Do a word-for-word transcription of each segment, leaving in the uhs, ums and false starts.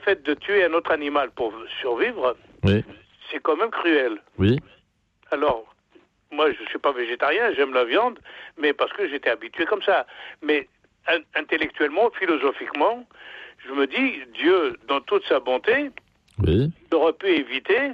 fait de tuer un autre animal pour survivre, oui. c'est quand même cruel. Oui. Alors, moi, je ne suis pas végétarien, j'aime la viande, mais parce que j'étais habitué comme ça. Mais in- intellectuellement, philosophiquement, je me dis, Dieu, dans toute sa bonté, Oui. il aurait pu éviter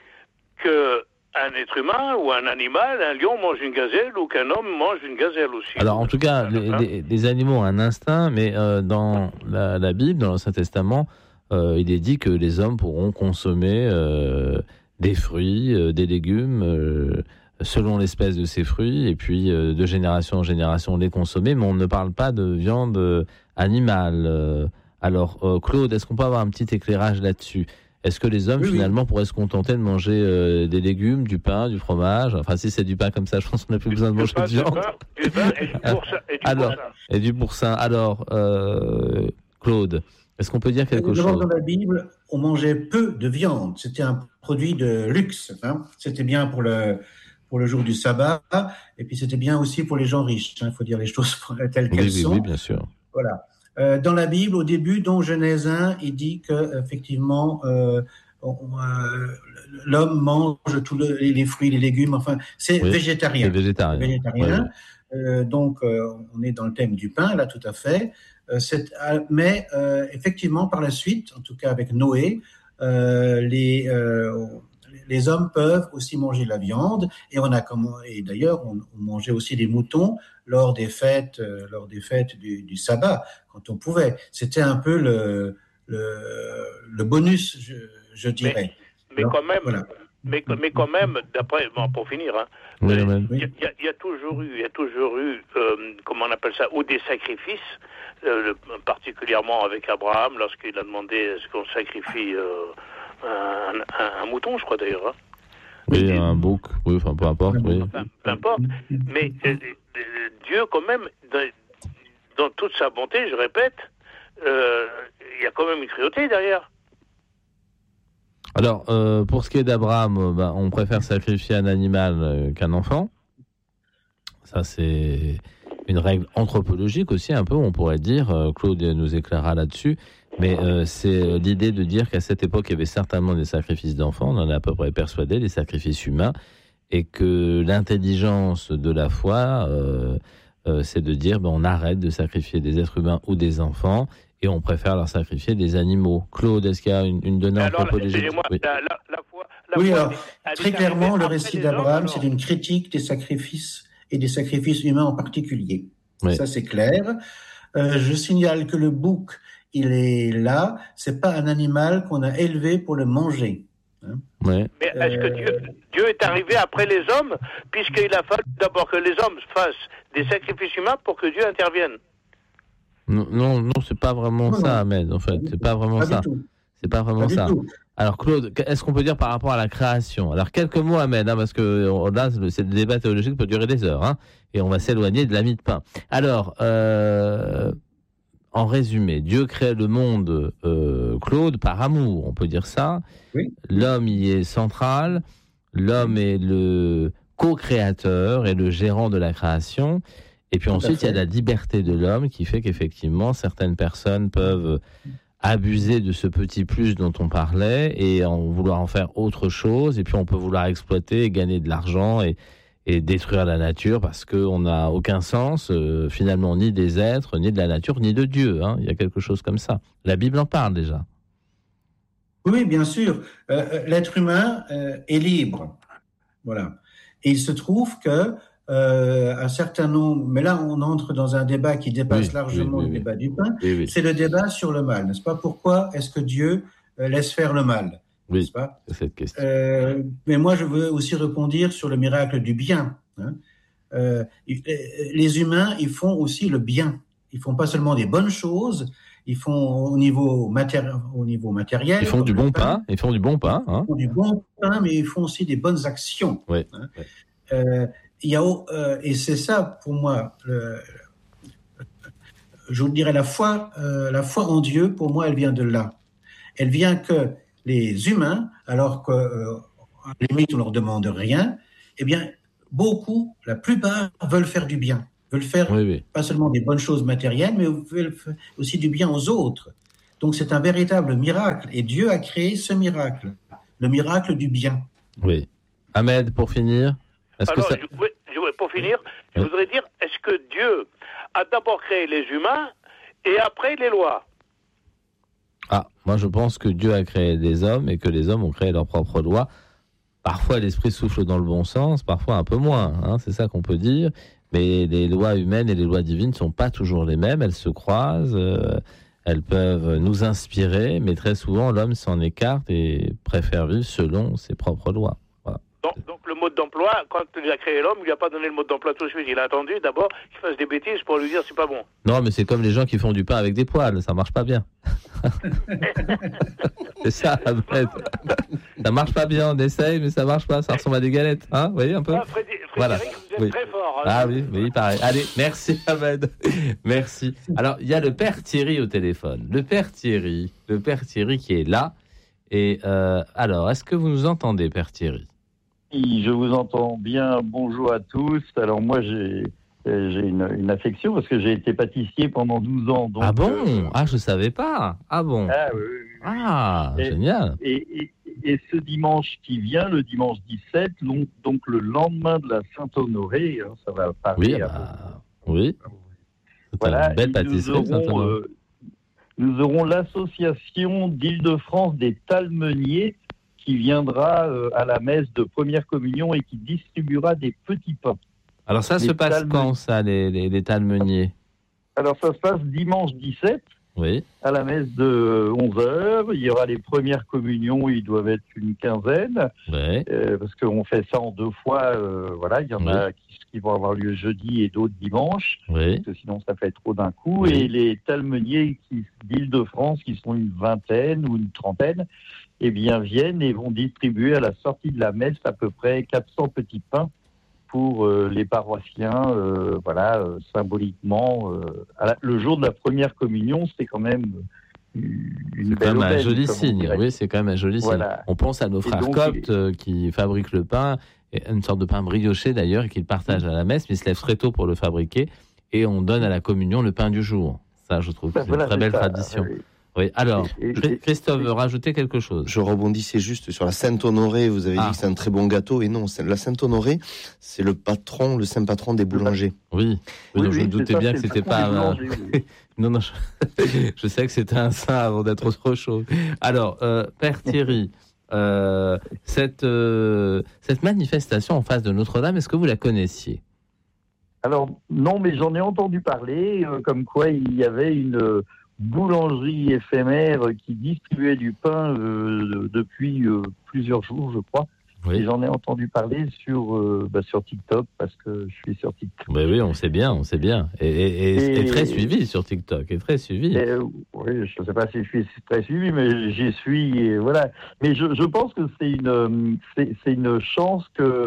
que un être humain ou un animal, un lion mange une gazelle ou qu'un homme mange une gazelle aussi. Alors, en tout cas, les, les, les animaux ont un instinct, mais euh, dans la, la Bible, dans l'Ancien Testament, euh, il est dit que les hommes pourront consommer euh, des fruits, euh, des légumes, euh, selon l'espèce de ces fruits, et puis euh, de génération en génération les consommer, mais on ne parle pas de viande euh, animale. Euh, alors, euh, Claude, est-ce qu'on peut avoir un petit éclairage là-dessus ? Est-ce que les hommes, oui, finalement, oui. pourraient se contenter de manger euh, des légumes, du pain, du fromage ? Enfin, si c'est du pain comme ça, je pense qu'on n'a plus besoin de manger de viande. Du pain et du boursin. Et du Alors, boursin. et du boursin. Alors, euh, Claude, est-ce qu'on peut dire quelque D'abord, chose ? dans la Bible, on mangeait peu de viande. C'était un produit de luxe. Hein. C'était bien pour le, pour le jour du sabbat, et puis c'était bien aussi pour les gens riches. Il hein. faut dire les choses telles qu'elles oui, oui, sont. Oui, bien sûr. Voilà. Euh, dans la Bible, au début, dans Genèse un, il dit que effectivement, euh, on, euh, l'homme mange tous le, les fruits, les légumes. Enfin, c'est oui, végétarien. C'est végétarien. C'est végétarien. Oui, oui. Euh, donc, euh, on est dans le thème du pain, là, tout à fait. Euh, c'est, euh, mais euh, effectivement, par la suite, en tout cas avec Noé, euh, les euh, les hommes peuvent aussi manger de la viande, et on a comment et d'ailleurs on, on mangeait aussi des moutons lors des fêtes, euh, lors des fêtes du, du sabbat quand on pouvait. C'était un peu le le, le bonus, je, je dirais. Mais, mais Alors, quand même, voilà. mais, mais quand même, d'après, bon, pour finir, hein, Oui, il oui. y, y, y a toujours eu, il y a toujours eu, euh, comment on appelle ça, ou des sacrifices, euh, particulièrement avec Abraham lorsqu'il a demandé est-ce qu'on sacrifie euh, un, un, un mouton, je crois d'ailleurs. Hein. Oui, et, un bouc, oui, enfin peu importe. Oui. Enfin, peu importe. Mais euh, euh, Dieu, quand même, dans, dans toute sa bonté, je répète, il euh, y a quand même une cruauté derrière. Alors, euh, pour ce qui est d'Abraham, euh, bah, on préfère sacrifier un animal euh, qu'un enfant. Ça, c'est une règle anthropologique aussi, un peu, on pourrait dire. Euh, Claude nous éclairera là-dessus. Mais euh, c'est l'idée de dire qu'à cette époque, il y avait certainement des sacrifices d'enfants, on en est à peu près persuadé, des sacrifices humains, et que l'intelligence de la foi, euh, euh, c'est de dire ben, on arrête de sacrifier des êtres humains ou des enfants, et on préfère leur sacrifier des animaux. Claude, est-ce qu'il y a une, une donnée alors, anthropologique ? Oui, la, la, la foi, la oui foi, alors, elle est, très clairement, le récit d'Abraham, hommes, c'est une critique des sacrifices, et des sacrifices humains en particulier. Oui. Ça, c'est clair. Euh, je signale que le bouc, il est là, c'est pas un animal qu'on a élevé pour le manger. Hein. Ouais. Mais est-ce que Dieu, Dieu est arrivé après les hommes, puisqu'il a fallu d'abord que les hommes fassent des sacrifices humains pour que Dieu intervienne? Non, non, non c'est pas vraiment non, ça, Ahmed, en fait. C'est pas vraiment pas ça. C'est pas vraiment pas ça. Alors, Claude, est-ce qu'on peut dire par rapport à la création ? Alors, quelques mots, Ahmed, hein, parce que là, le débat théologique peut durer des heures, hein, et on va s'éloigner de la mie de pain. Alors, euh... en résumé, Dieu crée le monde, euh, Claude, par amour, on peut dire ça. Oui. L'homme y est central, l'homme est le co-créateur et le gérant de la création. Et puis Tout ensuite, il y a la liberté de l'homme qui fait qu'effectivement, certaines personnes peuvent abuser de ce petit plus dont on parlait et en vouloir en faire autre chose. Et puis, on peut vouloir exploiter et gagner de l'argent et et détruire la nature parce qu'on n'a aucun sens, euh, finalement, ni des êtres, ni de la nature, ni de Dieu. Hein. Il y a quelque chose comme ça. La Bible en parle déjà. Oui, bien sûr. Euh, l'être humain euh, est libre. Voilà. Et il se trouve que euh, un certain nombre... Mais là, on entre dans un débat qui dépasse oui, largement oui, oui, le oui. débat du pain. Oui, oui. C'est le débat sur le mal, n'est-ce pas ? Pourquoi est-ce que Dieu euh, laisse faire le mal ? Oui, n'est-ce pas ? c'est cette question. Euh, mais moi, je veux aussi répondre sur le miracle du bien. Hein. Euh, les humains, ils font aussi le bien. Ils font pas seulement des bonnes choses, ils font au niveau, matéri- au niveau matériel. Ils font du bon pain. pain. Ils font du bon pain. Hein. Ils font du bon pain, mais ils font aussi des bonnes actions. Oui. Hein. Oui. Euh, il y a, euh, et c'est ça, pour moi, le, je vous dirais la foi, euh, la foi en Dieu, pour moi, elle vient de là. Elle vient que les humains, alors qu'à euh, la limite, on leur demande rien, eh bien, beaucoup, la plupart, veulent faire du bien. Veulent faire oui, oui. pas seulement des bonnes choses matérielles, mais veulent faire aussi du bien aux autres. Donc c'est un véritable miracle. Et Dieu a créé ce miracle, le miracle du bien. Oui. Ahmed, pour finir, est-ce Alors, que ça... je, oui, je, pour finir, je oui. voudrais dire, est-ce que Dieu a d'abord créé les humains et après les lois? Ah, moi je pense que Dieu a créé des hommes et que les hommes ont créé leurs propres lois. Parfois l'esprit souffle dans le bon sens, parfois un peu moins, hein, c'est ça qu'on peut dire. Mais les lois humaines et les lois divines ne sont pas toujours les mêmes, elles se croisent, euh, elles peuvent nous inspirer, mais très souvent l'homme s'en écarte et préfère vivre selon ses propres lois. Voilà. Donc, donc le mode d'emploi, quand il a créé l'homme, il lui a pas donné le mode d'emploi tout de suite. Il a attendu d'abord qu'il fasse des bêtises pour lui dire c'est pas bon. Non, mais c'est comme les gens qui font du pain avec des poêles, ça marche pas bien. C'est ça, en fait. Ça marche pas bien, on essaye, mais ça marche pas, ça ressemble à des galettes, hein, vous voyez un peu. Ah, Frédéric, Voilà. vous êtes Oui. très fort. Hein. Ah oui, oui, pareil. Allez, merci Ahmed. Merci. Alors, il y a le père Thierry au téléphone. Le père Thierry, le père Thierry qui est là. Et euh, alors, est-ce que vous nous entendez, père Thierry? Oui, je vous entends bien. Bonjour à tous. Alors moi, j'ai, j'ai une, une affection parce que j'ai été pâtissier pendant douze ans. Donc, ah bon euh... Ah, je savais pas. Ah bon Ah, oui, oui, oui. Ah, et, génial. Et, et, et ce dimanche qui vient, le dimanche dix-sept, donc, donc le lendemain de la Saint-Honoré, hein, ça va parler. Oui, bah, oui. C'est voilà, une belle pâtisserie, nous aurons, euh, nous aurons l'association d'Île-de-France des Talmeniers qui viendra euh, à la messe de première communion et qui distribuera des petits pains. Alors ça les se passe talme... quand, ça, les, les, les talmeniers? Alors ça se passe dimanche dix-sept, oui. à la messe de onze heures. Il y aura les premières communions, ils doivent être une quinzaine, oui. euh, parce qu'on fait ça en deux fois. Euh, voilà, il y en oui. a qui, qui vont avoir lieu jeudi et d'autres dimanche, oui. parce que sinon ça fait trop d'un coup. Oui. Et les talmeniers qui, d'Île-de-France, qui sont une vingtaine ou une trentaine, eh bien, viennent et vont distribuer à la sortie de la messe à peu près quatre cents petits pains pour euh, les paroissiens, euh, voilà, euh, symboliquement. Euh, la, le jour de la première communion, c'est quand même une c'est belle quand même aubaine, un joli signe. Oui, c'est quand même un joli voilà. signe. On pense à nos frères donc, coptes il... qui fabriquent le pain, une sorte de pain brioché d'ailleurs, et qu'ils partagent à la messe, mais ils se lèvent très tôt pour le fabriquer, et on donne à la communion le pain du jour. Ça, je trouve que c'est voilà, une très belle ça, tradition. Oui. Oui, alors, et, et, Christophe veut rajouter quelque chose. Je rebondissais juste sur la Sainte-Honorée. Vous avez ah. dit que c'est un très bon gâteau. Et non, la Sainte-Honorée, c'est le patron, le saint patron des boulangers. Oui, oui, oui, oui je me doutais ça, bien que c'était pas... Un... Oui. non, non, je... je sais que c'était un saint avant d'être autre chose. Alors, euh, Père Thierry, euh, cette, euh, cette manifestation en face de Notre-Dame, est-ce que vous la connaissiez? Alors, non, mais j'en ai entendu parler, euh, comme quoi il y avait une... boulangerie éphémère qui distribuait du pain euh, depuis euh, plusieurs jours, je crois. Oui. Et j'en ai entendu parler sur, euh, bah, sur TikTok, parce que je suis sur TikTok. Bah oui, on sait bien, on sait bien. Et, et, et, et très suivi sur TikTok, et très suivi. Et, oui, je ne sais pas si je suis très suivi, mais j'y suis, et voilà. Mais je, je pense que c'est une, c'est, c'est une chance que,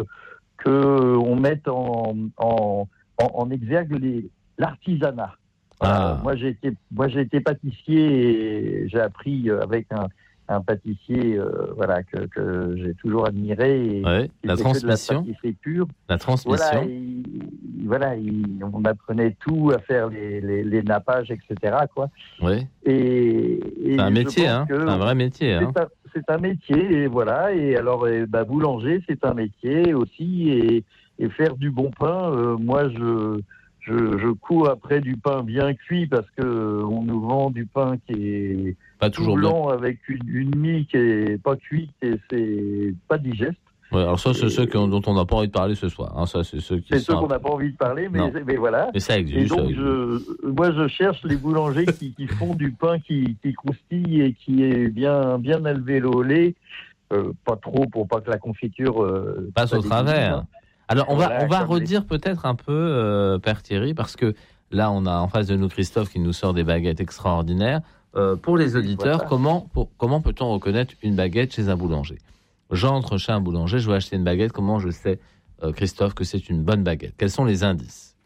que on mette en, en, en, en exergue les, l'artisanat. Ah. Euh, moi j'ai été moi j'ai été pâtissier et j'ai appris avec un, un pâtissier euh, voilà que, que j'ai toujours admiré. Et ouais, la transmission. De la pâtisserie pure. La transmission. Voilà, et, voilà et on apprenait tout à faire les, les, les nappages, et cetera. Quoi. Oui. Et, et c'est un métier, hein. C'est un vrai métier. C'est, hein. un, c'est un métier et voilà et alors et, bah, boulanger c'est un métier aussi et, et faire du bon pain. Euh, moi je Je, je cours après du pain bien cuit parce que on nous vend du pain qui est pas toujours blanc bien. Avec une, une mie qui est pas cuite et c'est pas digeste. Ouais, alors ça c'est et, ceux qui ont, dont on n'a pas envie de parler ce soir. Hein, ça c'est ceux qui. C'est sont ceux qu'on n'a pas envie de parler, mais, mais voilà. Mais ça existe. Et donc ça existe. Je, moi je cherche les boulangers qui, qui font du pain qui, qui croustille et qui est bien bien élevé au lait, euh, pas trop pour pas que la confiture euh, passe au travers. Hein. Alors, on voilà, va, on va redire les... peut-être un peu, euh, Père Thierry, parce que là, on a en face de nous Christophe qui nous sort des baguettes extraordinaires. Euh, pour les auditeurs, voilà. comment, pour, comment peut-on reconnaître une baguette chez un boulanger? J'entre chez un boulanger, je veux acheter une baguette. Comment je sais, euh, Christophe, que c'est une bonne baguette? Quels sont les indices?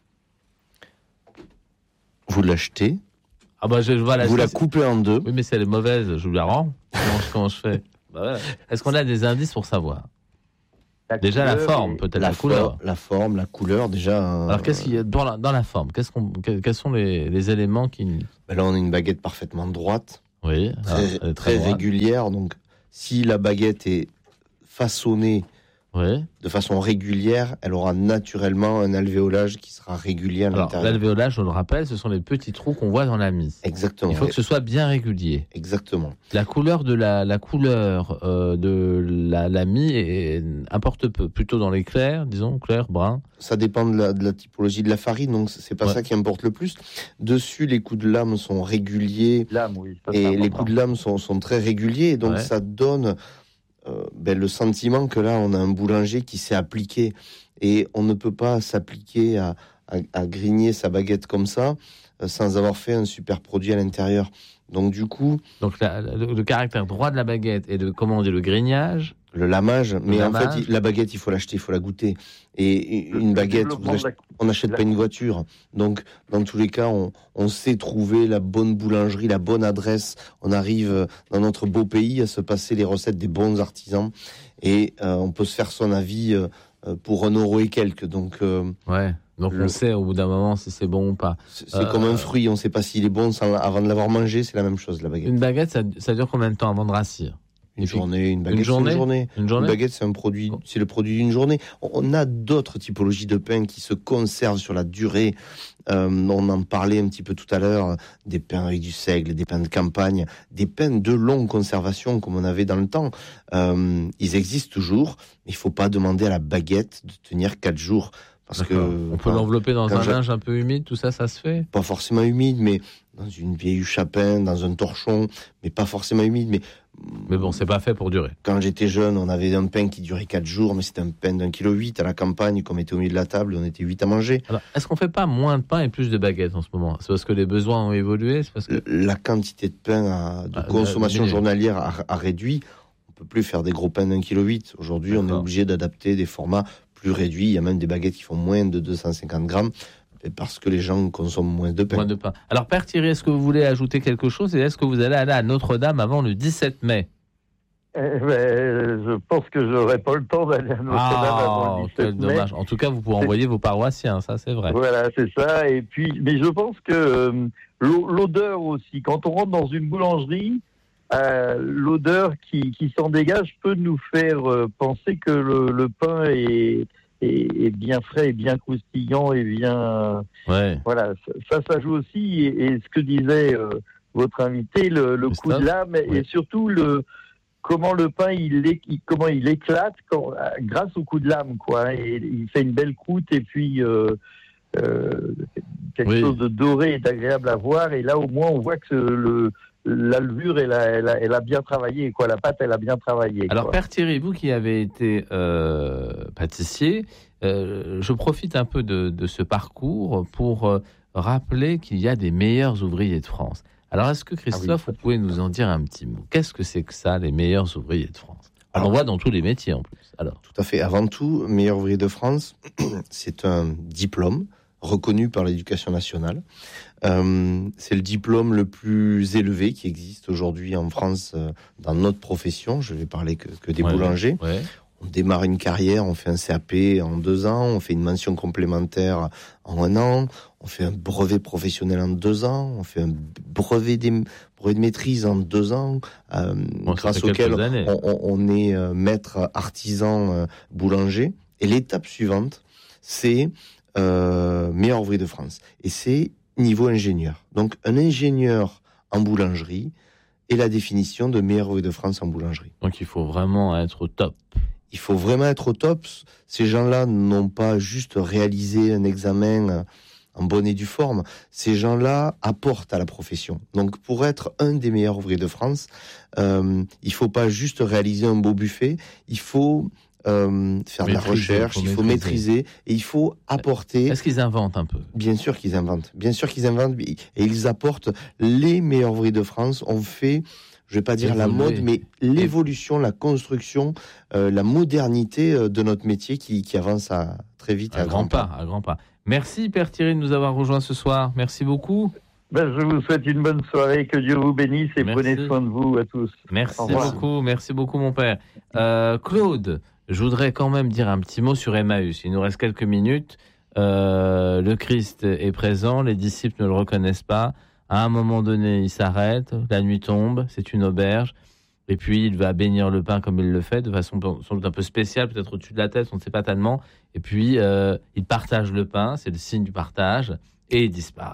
Vous l'achetez. Ah bah, je, je vois la vous la coupez en deux. Oui, mais si elle est mauvaise, je vous la rends. Comment, comment je fais? Bah ouais. Est-ce qu'on a des indices pour savoir? La déjà la forme, peut-être la, la couleur. For- la forme, la couleur, déjà. Euh... Alors qu'est-ce qu'il y a dans la, dans la forme? Qu'est-ce qu'on, quels sont les, les éléments qui... Ben là, on a une baguette parfaitement droite, Oui, très, ah, très régulière. Donc, si la baguette est façonnée oui. de façon régulière, elle aura naturellement un alvéolage qui sera régulier à Alors, l'intérieur. l'alvéolage, je le rappelle, ce sont les petits trous qu'on voit dans la mie. Exactement. Il faut que ce soit bien régulier. Exactement. La couleur de la, la couleur euh, de la, la mie est, importe peu, plutôt dans les clairs, disons, clair, brun. Ça dépend de la, de la typologie de la farine, donc c'est pas ouais. ça qui importe le plus. Dessus, les coups de lame sont réguliers. Lame, oui, ça, et les coups de lame sont, sont très réguliers, et donc ouais. ça donne euh, ben, le sentiment que là, on a un boulanger qui s'est appliqué. Et on ne peut pas s'appliquer à, à, à grigner sa baguette comme ça euh, sans avoir fait un super produit à l'intérieur. Donc du coup... Donc la, le, le caractère droit de la baguette et de, comment on dit, le grignage. Le lamage, le mais lamage. en fait, la baguette, il faut l'acheter, il faut la goûter. Et une baguette, ach- la... on n'achète la... pas une voiture. Donc, dans tous les cas, on, on sait trouver la bonne boulangerie, la bonne adresse. On arrive dans notre beau pays à se passer les recettes des bons artisans. Et euh, on peut se faire son avis euh, pour un euro et quelques. Donc, euh, ouais. Donc le... on sait au bout d'un moment si c'est bon ou pas. C'est, c'est euh, comme un fruit, on ne sait pas s'il est bon sans, avant de l'avoir mangé, c'est la même chose, la baguette. Une baguette, ça, ça dure combien de temps avant de rassir ? Une journée, une baguette, une journée, une journée. Une journée. Une baguette, c'est un produit, c'est le produit d'une journée. On a d'autres typologies de pain qui se conservent sur la durée. Euh, on en parlait un petit peu tout à l'heure, des pains avec du seigle, des pains de campagne, des pains de longue conservation comme on avait dans le temps. Euh, ils existent toujours, mais il faut pas demander à la baguette de tenir quatre jours. Parce D'accord. que, on peut l'envelopper dans un je... linge un peu humide, tout ça, ça se fait ? Pas forcément humide, mais dans une vieille huche à pain, dans un torchon, mais pas forcément humide. Mais, mais bon, c'est pas fait pour durer. Quand j'étais jeune, on avait un pain qui durait quatre jours, mais c'était un pain d'un kilo huit à la campagne, qu'on mettait au milieu de la table, on était huit à manger. Alors, est-ce qu'on fait pas moins de pain et plus de baguettes en ce moment ? C'est parce que les besoins ont évolué ? C'est parce que... La quantité de pain à, de ah, consommation journalière a, a réduit. On peut plus faire des gros pains d'un kilo huit. Aujourd'hui, D'accord. on est obligé d'adapter des formats plus réduits. Il y a même des baguettes qui font moins de deux cent cinquante grammes parce que les gens consomment moins de pain. Moins de pain. Alors, Père Thierry, est-ce que vous voulez ajouter quelque chose et est-ce que vous allez aller à Notre-Dame avant le dix-sept mai ? eh ben, Je pense que je n'aurai pas le temps d'aller à Notre-Dame ah, avant le dix-sept quel mai. Dommage. En tout cas, vous pourrez c'est... envoyer vos paroissiens, ça c'est vrai. Voilà, c'est ça. Et puis, mais je pense que euh, l'odeur aussi, quand on rentre dans une boulangerie, Euh, l'odeur qui, qui s'en dégage peut nous faire euh, penser que le, le pain est, est, est bien frais, et bien croustillant et bien... Ouais. Voilà, ça, ça, ça joue aussi. Et, et ce que disait euh, votre invité, le, le coup de lame, ouais. et surtout le comment le pain il, il comment il éclate quand, grâce au coup de lame, quoi. Et il fait une belle croûte et puis euh, euh, quelque oui. chose de doré et d'agréable à voir. Et là, au moins, on voit que le la levure, elle a, elle, a, elle a bien travaillé, quoi. La pâte, elle a bien travaillé. Alors, quoi. Père Thierry, vous qui avez été euh, pâtissier, euh, je profite un peu de, de ce parcours pour euh, rappeler qu'il y a des meilleurs ouvriers de France. Alors, est-ce que Christophe, ah oui, vous pouvez nous en dire un petit mot ? Qu'est-ce que c'est que ça, les meilleurs ouvriers de France ? Alors, on voit dans tous les métiers, en plus. Alors. Tout à fait. Avant tout, meilleur ouvrier de France, c'est un diplôme reconnu par l'éducation nationale. Euh, c'est le diplôme le plus élevé qui existe aujourd'hui en France euh, dans notre profession. Je vais parler que, que des ouais, boulangers. Ouais. On démarre une carrière, on fait un C A P en deux ans, on fait une mention complémentaire en un an, on fait un brevet professionnel en deux ans, on fait un brevet, des, brevet de maîtrise en deux ans, euh, bon, grâce auquel on, on, on est euh, maître artisan euh, boulanger. Et l'étape suivante, c'est euh, meilleur ouvrier de France. Et c'est niveau ingénieur. Donc, un ingénieur en boulangerie est la définition de meilleur ouvrier de France en boulangerie. Donc, il faut vraiment être au top. Il faut vraiment être au top. Ces gens-là n'ont pas juste réalisé un examen en bonne et due forme. Ces gens-là apportent à la profession. Donc, pour être un des meilleurs ouvriers de France, euh, il ne faut pas juste réaliser un beau buffet. Il faut Euh, faire maîtriser, de la recherche, il faut maîtriser. maîtriser et il faut apporter. Est-ce qu'ils inventent un peu ? Bien sûr qu'ils inventent, bien sûr qu'ils inventent et ils apportent les meilleurs ouvriers de France. On fait, je vais pas dire Évoluer. la mode, mais l'évolution, la construction, euh, la modernité de notre métier qui, qui avance à, très vite à, à grands pas, pas. À grands pas. Merci Père Thierry de nous avoir rejoints ce soir. Merci beaucoup. Ben, je vous souhaite une bonne soirée, que Dieu vous bénisse et merci. Prenez soin de vous à tous. Merci beaucoup, merci beaucoup mon père. Euh, Claude. Je voudrais quand même dire un petit mot sur Emmaüs. Il nous reste quelques minutes. Euh, le Christ est présent, les disciples ne le reconnaissent pas. À un moment donné, il s'arrête, la nuit tombe, c'est une auberge, et puis il va bénir le pain comme il le fait, de façon sans doute un peu spéciale, peut-être au-dessus de la tête, on ne sait pas tellement. Et puis, euh, il partage le pain, c'est le signe du partage, et il disparaît.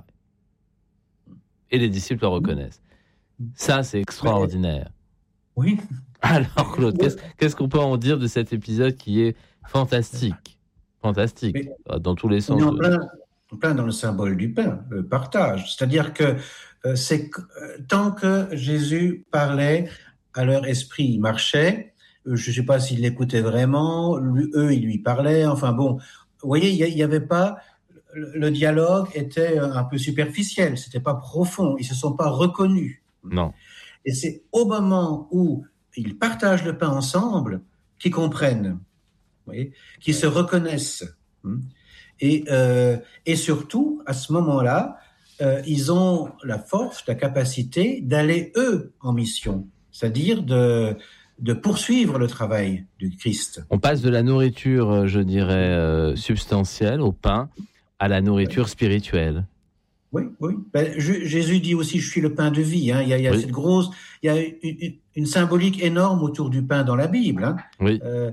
Et les disciples le reconnaissent. Ça, c'est extraordinaire. Oui. Alors, Claude, qu'est-ce, qu'est-ce qu'on peut en dire de cet épisode qui est fantastique? Fantastique, mais, dans tous les sens. On est en plein, en plein dans le symbole du pain, le partage. C'est-à-dire que euh, c'est euh, tant que Jésus parlait à leur esprit, il marchait. Euh, je ne sais pas s'ils l'écoutaient vraiment. Lui, eux, ils lui parlaient. Enfin bon, vous voyez, il n'y avait pas... Le dialogue était un peu superficiel, c'était pas profond, ils se sont pas reconnus. Non. Et c'est au moment où ils partagent le pain ensemble qu'ils comprennent, vous voyez, qu'ils se reconnaissent. Et, euh, et surtout, à ce moment-là, euh, ils ont la force, la capacité d'aller, eux, en mission, c'est-à-dire de, de poursuivre le travail du Christ. On passe de la nourriture, je dirais, euh, substantielle, au pain, à la nourriture spirituelle. Oui, oui. Ben, je, Jésus dit aussi, je suis le pain de vie. Hein. Il y a, il y a oui. cette grosse, il y a une, une, une symbolique énorme autour du pain dans la Bible. Hein. Oui. Euh,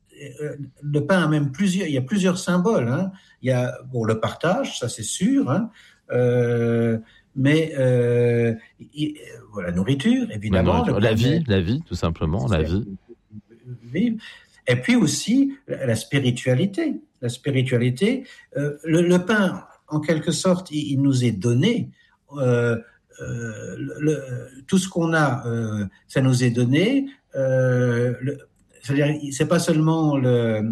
le pain a même plusieurs, il y a plusieurs symboles. Hein. Il y a bon le partage, ça c'est sûr. Hein. Euh, mais euh, il, voilà, la nourriture, évidemment. La, la vie, la vie, tout simplement, la vie. Vivre. Et puis aussi la, la spiritualité. La spiritualité, euh, le, le pain, en quelque sorte, il, il nous est donné. Euh, euh, le, tout ce qu'on a, euh, ça nous est donné. Euh, le, c'est-à-dire, c'est pas seulement le,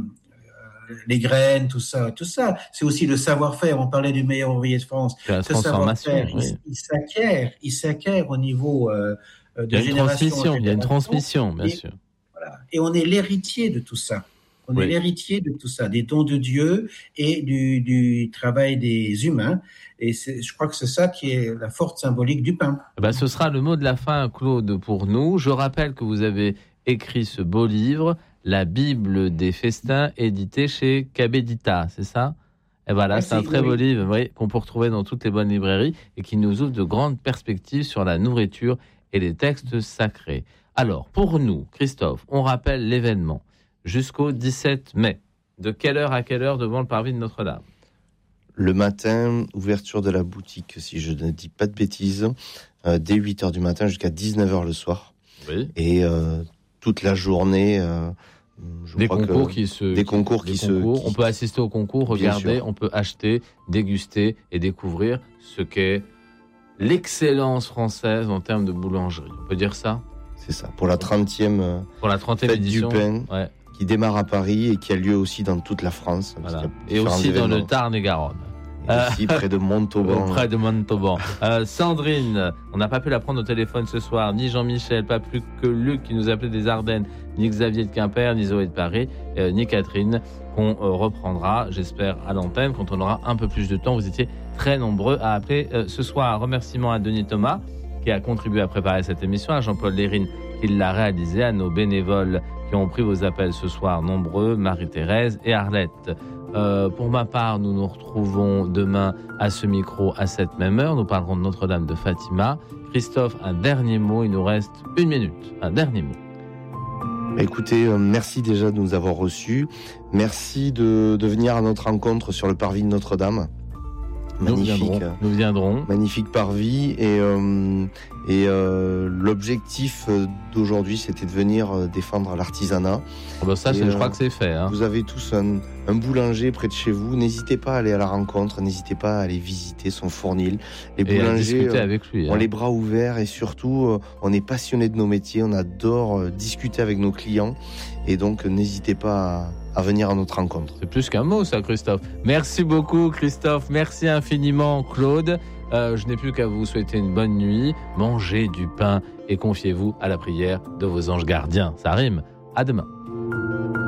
les graines, tout ça, tout ça. C'est aussi le savoir-faire. On parlait du meilleur ouvrier de France. La Ce savoir-faire, oui. il, il s'acquiert, il s'acquiert au niveau euh, de il y a une génération transmission. en génération. Il y a une transmission, bien et, sûr. Voilà. Et on est l'héritier de tout ça. On oui. est l'héritier de tout ça, des dons de Dieu et du, du travail des humains. Et c'est, je crois que c'est ça qui est la force symbolique du pain. Ben, ce sera le mot de la fin, Claude, pour nous. Je rappelle que vous avez écrit ce beau livre, La Bible des festins, édité chez Cabedita, c'est ça? Et voilà, Merci, c'est un très oui. beau livre oui, qu'on peut retrouver dans toutes les bonnes librairies et qui nous ouvre de grandes perspectives sur la nourriture et les textes sacrés. Alors, pour nous, Christophe, on rappelle l'événement. Jusqu'au dix-sept mai. De quelle heure à quelle heure devant le parvis de Notre-Dame? Le matin, ouverture de la boutique, si je ne dis pas de bêtises, euh, dès huit heures du matin jusqu'à dix-neuf heures le soir. Oui. Et euh, toute la journée... Euh, je des crois concours que, qui se... Des concours des qui concours. se... Qui... On peut assister au concours, regarder, on peut acheter, déguster et découvrir ce qu'est l'excellence française en termes de boulangerie. On peut dire ça? C'est ça, pour la trentième, pour la trentième fête édition, du pain, ouais. qui démarre à Paris et qui a lieu aussi dans toute la France. Voilà. Et aussi événements. Dans le Tarn et Garonne. Et euh, aussi près de Montauban. près de Montauban. euh, Sandrine, on n'a pas pu la prendre au téléphone ce soir, ni Jean-Michel, pas plus que Luc qui nous appelait des Ardennes, ni Xavier de Quimper, ni Zoé de Paris, euh, ni Catherine, qu'on euh, reprendra, j'espère, à l'antenne quand on aura un peu plus de temps. Vous étiez très nombreux à appeler euh, ce soir. Remerciements à Denis Thomas qui a contribué à préparer cette émission, à Jean-Paul Lérine qui l'a réalisé, à nos bénévoles qui ont pris vos appels ce soir nombreux, Marie-Thérèse et Arlette. Euh, pour ma part, nous nous retrouvons demain à ce micro à cette même heure. Nous parlerons de Notre-Dame de Fatima. Christophe, un dernier mot, il nous reste une minute. Un dernier mot. Écoutez, euh, merci déjà de nous avoir reçus. Merci de, de venir à notre rencontre sur le parvis de Notre-Dame. Magnifique, nous viendrons, nous viendrons. Magnifique parvis et euh, et euh, l'objectif d'aujourd'hui c'était de venir défendre l'artisanat. Oh ben ça, c'est, euh, je crois que c'est fait. Hein. Vous avez tous un, un boulanger près de chez vous. N'hésitez pas à aller à la rencontre. N'hésitez pas à aller visiter son fournil. Les et boulangers, à discuter avec lui. Ont hein. les bras ouverts et surtout, on est passionnés de nos métiers. On adore discuter avec nos clients et donc n'hésitez pas à à venir à notre rencontre. C'est plus qu'un mot, ça, Christophe. Merci beaucoup, Christophe. Merci infiniment, Claude. Euh, je n'ai plus qu'à vous souhaiter une bonne nuit. Mangez du pain et confiez-vous à la prière de vos anges gardiens. Ça rime. À demain.